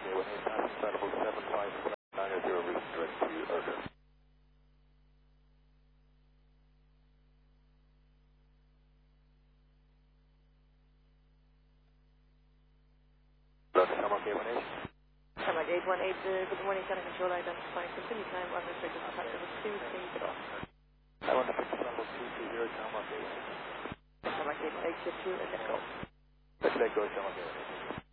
Tarmac 818, good morning, Center Control, identifying continue time, unrestricted contact over 2, please get off. I want to pick the level 220, Tarmac 818. Tarmac 818, shift 2, and let go. Let's let go, Tarmac 818.